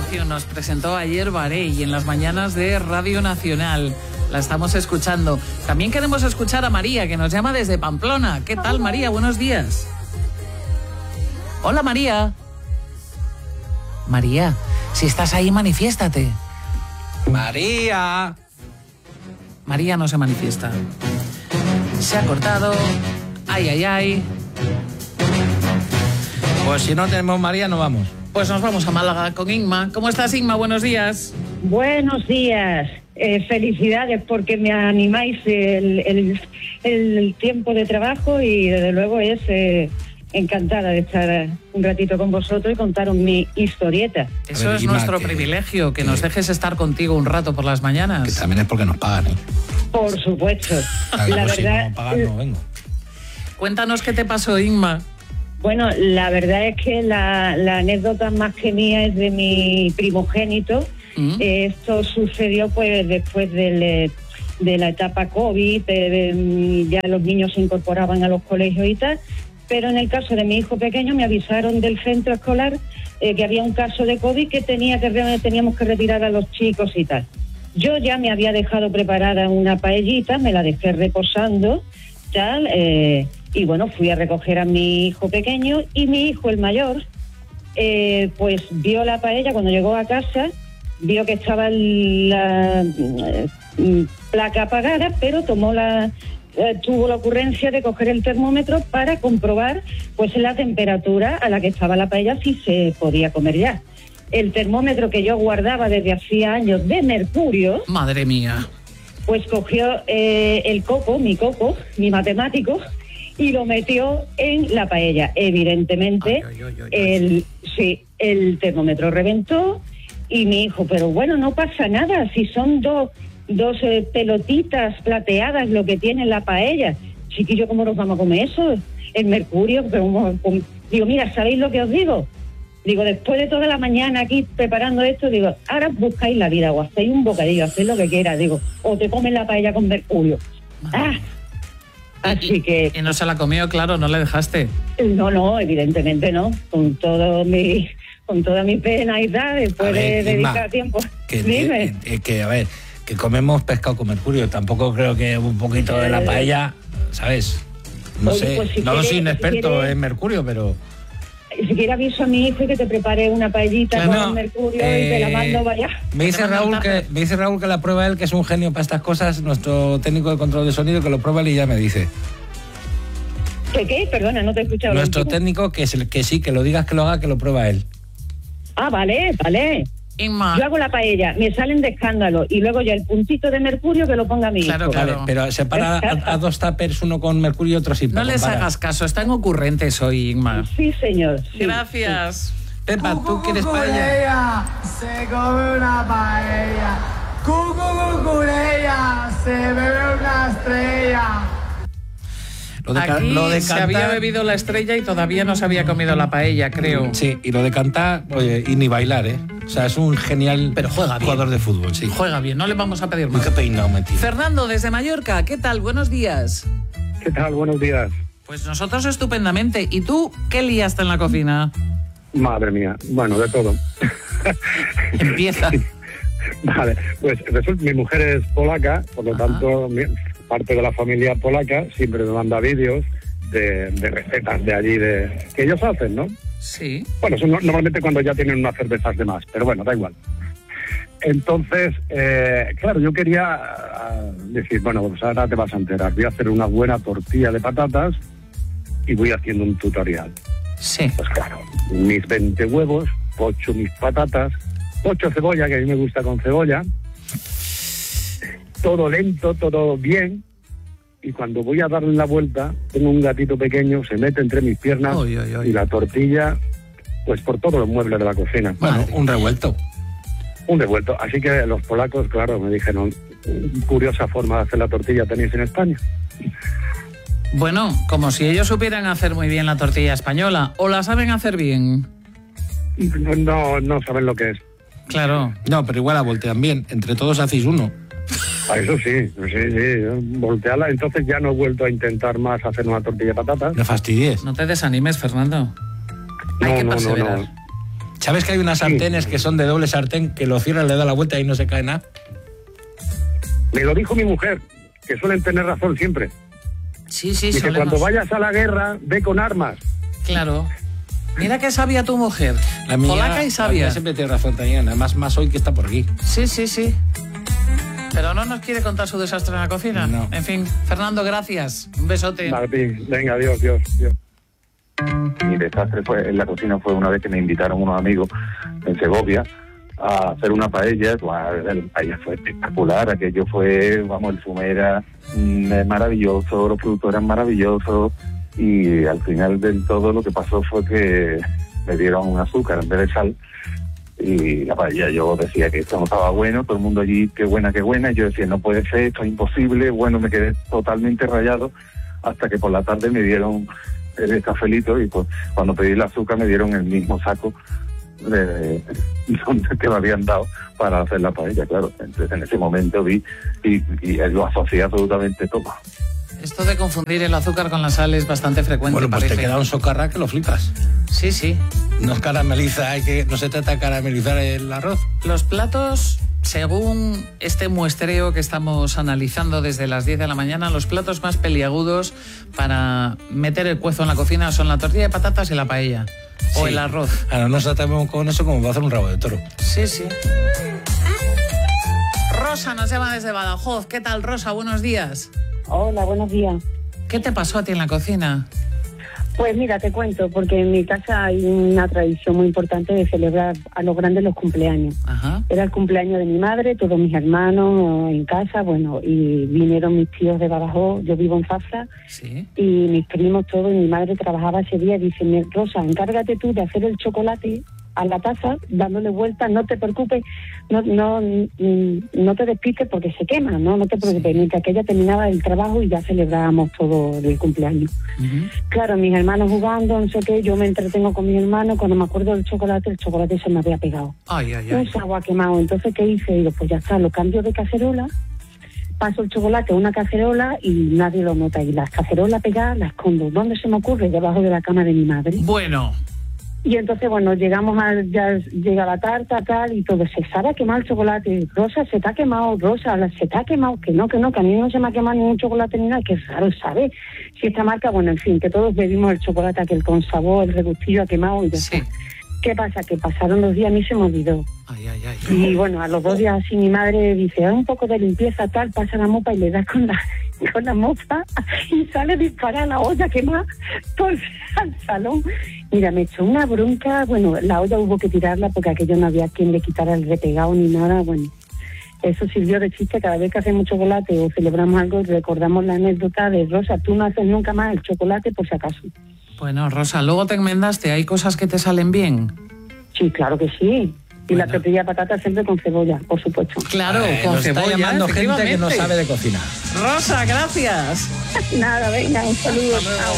canción nos presentó ayer Varey en las mañanas de Radio Nacional. La estamos escuchando. También queremos escuchar a María, que nos llama desde Pamplona. ¿Qué tal, María? Buenos días. Hola, María. María, si estás ahí, manifiéstate. María. María no se manifiesta. Se ha cortado. Ay, ay, ay. Pues si no tenemos María, no vamos. Pues nos vamos a Málaga con Inma. ¿Cómo estás, Inma? Buenos días. Buenos días. Felicidades porque me animáis el tiempo de trabajo y desde luego es encantada de estar un ratito con vosotros y contaros mi historieta. Eso es nuestro privilegio, que nos dejes estar contigo un rato por las mañanas. Que también es porque nos pagan, ¿eh? Por supuesto. La verdad, si no pagan, no vengo. Cuéntanos qué te pasó, Inma. Bueno, la verdad es que la anécdota más que mía es de mi primogénito. Esto sucedió pues después de la etapa COVID, ya los niños se incorporaban a los colegios y tal, pero en el caso de mi hijo pequeño me avisaron del centro escolar que había un caso de COVID que teníamos que retirar a los chicos y tal. Yo ya me había dejado preparada una paellita, me la dejé reposando, tal, y bueno, fui a recoger a mi hijo pequeño y mi hijo, el mayor, pues vio la paella cuando llegó a casa, vio que estaba la placa apagada, pero tuvo la ocurrencia de coger el termómetro para comprobar pues la temperatura a la que estaba la paella, si se podía comer ya. El termómetro que yo guardaba desde hacía años de mercurio... Madre mía. Pues cogió mi matemático, y lo metió en la paella. Evidentemente, el termómetro reventó y mi hijo, pero bueno, no pasa nada, si son dos pelotitas plateadas lo que tiene la paella. Chiquillo, ¿cómo nos vamos a comer eso? El mercurio, digo, mira, ¿sabéis lo que os digo? Digo, después de toda la mañana aquí preparando esto, digo, ahora buscáis la vida, o hacéis un bocadillo, hacéis lo que quieras, digo, o te comes la paella con mercurio. Así que... Y no se la comió, claro, no le dejaste. No, evidentemente no, con toda mi pena y tal, después de dedicar tiempo. Dime. Que comemos pescado con mercurio, tampoco creo que un poquito de la paella, ¿sabes? No sé, pues si no soy un experto en mercurio, pero... Si quieres aviso a mi hijo y que te prepare una paellita con mercurio y te la mando vaya. Me dice Raúl que la prueba él, que es un genio para estas cosas, nuestro técnico de control de sonido, que lo prueba él y ya me dice. ¿Qué? Perdona, no te he escuchado. Nuestro técnico, que sí, que lo digas, que lo haga, que lo prueba él. Vale. Inma. Yo hago la paella, me salen de escándalo y luego ya el puntito de mercurio que lo ponga mi hijo. Claro. Vale, pero separa a dos tuppers, uno con mercurio y otro sin. No les hagas caso, están ocurrentes hoy, Inma. Sí, señor. Sí, gracias. Sí. Pepa, ¿tú quieres paella? Se come una paella. Cucucucureya, se bebe una estrella. Aquí se había bebido la estrella y todavía no se había comido la paella, creo. Sí, y lo de cantar, oye, y ni bailar, ¿eh? O sea, es un genial jugador de fútbol, sí. Juega bien, no le vamos a pedir más. Qué peinado, mentira. Fernando, desde Mallorca, ¿qué tal? Buenos días. ¿Qué tal? Buenos días. Pues nosotros estupendamente. ¿Y tú qué liaste en la cocina? Madre mía, bueno, de todo. Empieza. Vale, pues resulta, mi mujer es polaca, por lo tanto, parte de la familia polaca siempre me manda vídeos de recetas de allí, que ellos hacen, ¿no? Sí. Bueno, son normalmente cuando ya tienen unas cervezas de más, pero bueno, da igual. Entonces, claro, yo quería decir, bueno, pues ahora te vas a enterar, voy a hacer una buena tortilla de patatas y voy haciendo un tutorial. Sí. Pues claro, mis 20 huevos, pocho mis patatas, pocho cebolla, que a mí me gusta con cebolla, todo lento, todo bien, y cuando voy a darle la vuelta, tengo un gatito pequeño, se mete entre mis piernas y la tortilla, pues por todos los muebles de la cocina. Bueno, un revuelto. Así que los polacos, claro, me dijeron, curiosa forma de hacer la tortilla tenéis en España. Bueno, como si ellos supieran hacer muy bien la tortilla española, ¿o la saben hacer bien? No saben lo que es. Claro. No, pero igual la voltean bien, entre todos hacéis uno. Eso sí, voltearla. Entonces ya no he vuelto a intentar más hacer una tortilla de patatas. No fastidies. No te desanimes, Fernando. Hay que perseverar. ¿Sabes que hay unas sartenes que son de doble sartén, que lo cierran, le da la vuelta y no se cae nada? Me lo dijo mi mujer, que suelen tener razón siempre. Sí, Dice, cuando vayas a la guerra, ve con armas. Claro. Mira qué sabia tu mujer. La mía, polaca y sabia. La mía siempre tiene razón también, además más hoy que está por aquí. Sí. Pero no nos quiere contar su desastre en la cocina. No. En fin, Fernando, gracias. Un besote. Martín, venga, Dios. Mi desastre en la cocina fue una vez que me invitaron unos amigos en Segovia a hacer una paella. La paella fue espectacular, aquello fue, vamos, el zumo era maravilloso, los productos eran maravillosos, y al final del todo lo que pasó fue que me dieron un azúcar en vez de sal, y la paella, yo decía que esto no estaba bueno, todo el mundo allí, qué buena, y yo decía, no puede ser, esto es imposible. Bueno, me quedé totalmente rayado, hasta que por la tarde me dieron el cafelito, y pues cuando pedí el azúcar me dieron el mismo saco que me habían dado para hacer la paella, claro. Entonces en ese momento vi y lo asocié absolutamente todo. Esto de confundir el azúcar con la sal es bastante frecuente. Bueno, pues parece. te queda un socarrá que lo flipas. Sí. No es carameliza, no se trata de caramelizar el arroz. Los platos, según este muestreo que estamos analizando desde las 10 de la mañana, los platos más peliagudos para meter el cuezo en la cocina son la tortilla de patatas y la paella. O el arroz. Ahora nos tratamos con eso como para hacer un rabo de toro. Sí. Rosa nos llama desde Badajoz. ¿Qué tal, Rosa? Buenos días. Hola, buenos días. ¿Qué te pasó a ti en la cocina? Pues mira, te cuento, porque en mi casa hay una tradición muy importante de celebrar a los grandes los cumpleaños. Ajá. Era el cumpleaños de mi madre, todos mis hermanos en casa, bueno, y vinieron mis tíos de Badajoz, yo vivo en Zafra, Sí. y mis primos todos, y mi madre trabajaba ese día, y dice, Rosa, encárgate tú de hacer el chocolate a la taza, dándole vueltas, no te preocupes, no te despistes porque se quema, no te preocupes, mientras que ella terminaba el trabajo y ya celebrábamos todo el cumpleaños. Uh-huh. Claro, mis hermanos jugando, no sé qué, yo me entretengo con mis hermanos, cuando me acuerdo del chocolate, el chocolate se me había pegado. Ay. Un agua quemado, entonces ¿qué hice? Digo, pues ya está, lo cambio de cacerola, paso el chocolate a una cacerola y nadie lo nota, y las cacerolas pegadas las escondo. ¿Dónde se me ocurre? Debajo de la cama de mi madre. Bueno. Y entonces, bueno, ya llega la tarta, tal, y todo. Se sabe quemar el chocolate. Rosa, se te ha quemado. Rosa, se te ha quemado. Que no, que a mí no se me ha quemado ningún chocolate ni nada. Que raro, ¿sabe? Si esta marca, bueno, en fin, que todos bebimos el chocolate, aquel con sabor, el regustillo ha quemado y ya está. ¿Qué pasa? Que pasaron los días, a mí se me olvidó. Ay. Y bueno, a los 2 días así mi madre dice, un poco de limpieza, tal, pasa la mopa y le da con la mopa y sale disparada la olla quemada por al salón. Mira, me echó una bronca, bueno, la olla hubo que tirarla porque aquello no había quien le quitara el repegado ni nada, bueno. Eso sirvió de chiste, cada vez que hacemos chocolate o celebramos algo, recordamos la anécdota de Rosa, tú no haces nunca más el chocolate por si acaso. Bueno, Rosa, luego te enmendaste, ¿hay cosas que te salen bien? Sí, claro que sí. Y la tortilla de patata siempre con cebolla, por supuesto. Claro, con nos cebolla. Está llamando gente que no sabe de cocinar. Rosa, gracias. Nada, venga, un saludo. Chao.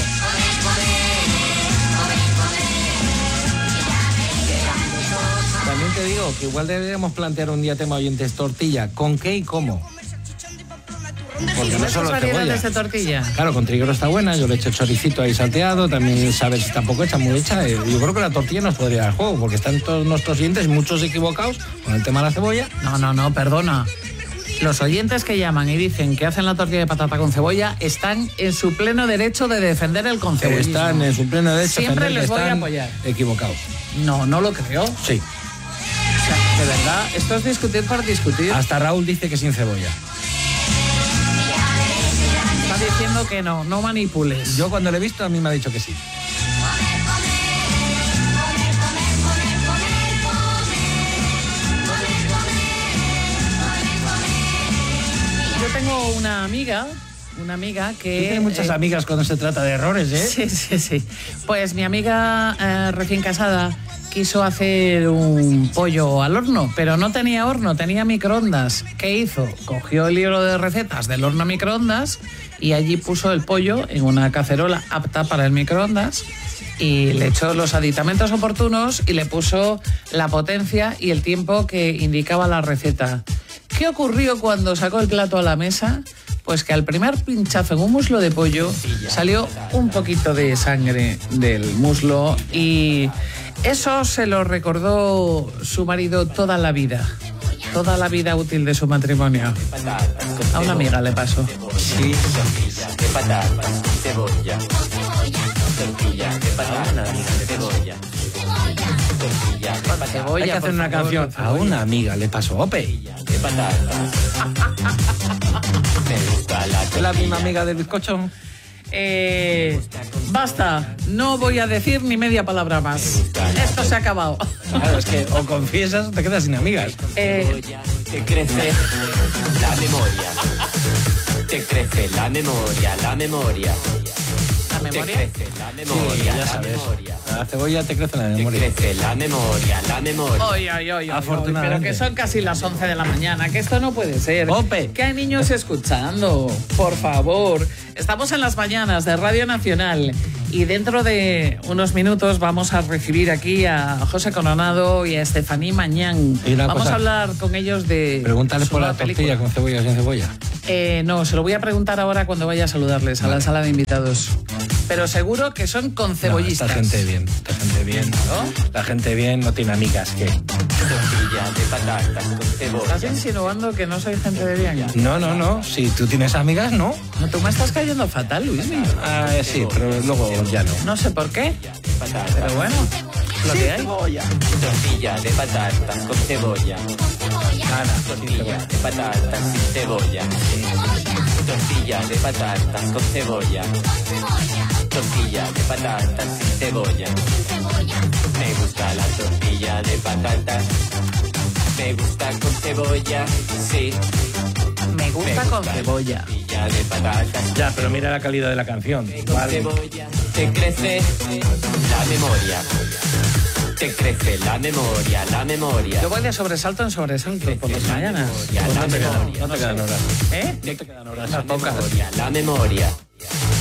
También te digo que igual deberíamos plantear un día tema oyentes tortilla. ¿Con qué y cómo? Porque no solo variedades de tortilla. Claro, con triguero está buena, yo le echo choricito ahí salteado, también sabes si tampoco hecha muy hecha. Yo creo que la tortilla nos podría dar juego, porque están todos nuestros oyentes, muchos equivocados con el tema de la cebolla. No, perdona. Los oyentes que llaman y dicen que hacen la tortilla de patata con cebolla están en su pleno derecho de defender el concebollismo. Están en su pleno derecho de Siempre defender les que voy a están apoyar. equivocados. No lo creo. Sí. O sea, de verdad, esto es discutir por discutir. Hasta Raúl dice que sin cebolla. Está diciendo que no manipules. Yo cuando lo he visto a mí me ha dicho que sí. Yo tengo una amiga que... Tú tienes muchas amigas cuando se trata de errores, ¿eh? Sí. Pues mi amiga recién casada quiso hacer un pollo al horno, pero no tenía horno, tenía microondas. ¿Qué hizo? Cogió el libro de recetas del horno microondas y allí puso el pollo en una cacerola apta para el microondas y le echó los aditamentos oportunos y le puso la potencia y el tiempo que indicaba la receta. ¿Qué ocurrió cuando sacó el plato a la mesa? Pues que al primer pinchazo en un muslo de pollo salió un poquito de sangre del muslo y Eso se lo recordó su marido toda la vida útil de su matrimonio. A una amiga le pasó. Sí. De patatas, cebolla. Tortilla de patatas, cebolla. Tortilla de patatas. Cebolla, Hay que hacer una canción. A una amiga le pasó, Ope. De patatas. Me gusta la ¿Es la misma amiga del bizcocho? Basta, no voy a decir ni media palabra más. Esto se ha acabado. Claro, es que o confiesas o te quedas sin amigas. Te crece la memoria. Te crece la memoria, la memoria. ¿La memoria? Te crece la memoria, Sí, ya la sabes. memoria. La cebolla te crece en la Te memoria. crece la memoria, la memoria. Oye, Afortunadamente. pero que son casi las 11 de la mañana, que esto no puede ser. Ope. Que hay niños escuchando, por favor. Estamos en las mañanas de Radio Nacional y dentro de unos minutos vamos a recibir aquí a José Coronado y a Estefaní Mañán. Y una Vamos cosa, a hablar con ellos de Pregúntale su por la nueva tortilla película. con cebolla o sin cebolla. No, se lo voy a preguntar ahora cuando vaya a saludarles a la sala de invitados. Pero seguro que son con cebollistas. No, esta gente bien, ¿No? La gente bien no tiene amigas que... Tortilla de patatas con ¿Estás cebolla. insinuando que no soy gente de bien? No. Si tú tienes amigas, no. No, tú me estás cayendo fatal, Luis. Sí, pero luego ya no. No sé por qué, Patatas. pero bueno, lo que hay. Tortilla de patatas con cebolla. Tortilla de patatas sin cebolla. Tortilla de patatas con cebolla. Tortilla de patatas sin cebolla. Me gusta la tortilla de patatas. Me gusta con cebolla, sí. Me gusta con cebolla. Tortilla de patatas Ya, pero mira la calidad de la canción. con Vale. cebolla. Te crece la memoria. Te crece la memoria, la memoria. Yo voy de sobresalto en sobresalto por las mañanas. La No te memoria. quedan horas. ¿Eh? No te quedan horas. La memoria, la memoria.